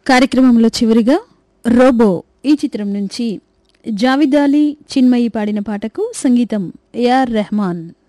కార్యక్రమంలో చివరిగా రోబో ఈ చిత్రం నుంచి జావిద్ అలీ చిన్మయి పాడిన పాటకు సంగీతం ఏఆర్ రెహమాన్.